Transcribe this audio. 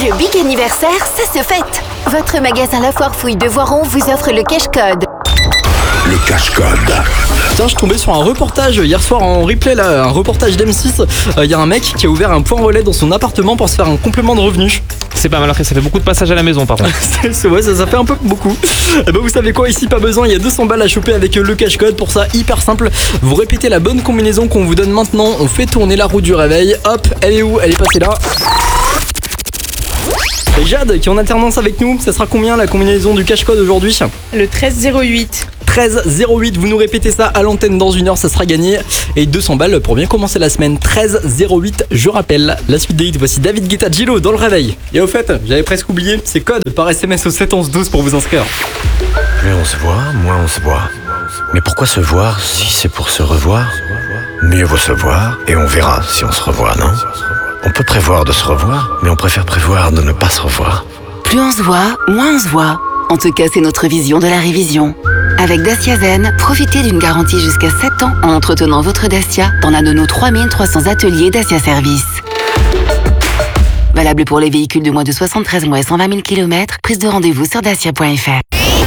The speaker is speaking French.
Le big anniversaire, ça se fête. Votre magasin La Foire Fouille de Voiron vous offre le cash code. Le cash code. Tiens, je tombais sur un reportage hier soir en replay, là, un reportage d'M6. Il y a un mec qui a ouvert un point relais dans son appartement pour se faire un complément de revenu. C'est pas mal, après ça fait beaucoup de passages à la maison par contre. Ouais, ça fait un peu beaucoup. Et ben vous savez quoi, ici pas besoin, il y a 200 balles à choper avec le cash code. Pour ça, hyper simple, vous répétez la bonne combinaison qu'on vous donne maintenant. On fait tourner la roue du réveil. Hop, elle est où? Elle est passée là. Et Jade qui est en alternance avec nous, ça sera combien la combinaison du cash code aujourd'hui? Le 1308. 1308, vous nous répétez ça à l'antenne dans 1 heure, ça sera gagné. Et 200 balles pour bien commencer la semaine. 1308, je rappelle. La suite des hits, voici David Guetta, Gillo dans le réveil. Et au fait, j'avais presque oublié, c'est code par SMS au 71112 pour vous inscrire. Plus on se voit, moins on se voit. Mais pourquoi se voir si c'est pour se revoir? Mieux vaut se voir et on verra si on se revoit, non? On peut prévoir de se revoir, mais on préfère prévoir de ne pas se revoir. Plus on se voit, moins on se voit. En tout cas, c'est notre vision de la révision. Avec Dacia Zen, profitez d'une garantie jusqu'à 7 ans en entretenant votre Dacia dans l'un de nos 3300 ateliers Dacia Service. Valable pour les véhicules de moins de 73 mois et 120 000 km. Prise de rendez-vous sur dacia.fr.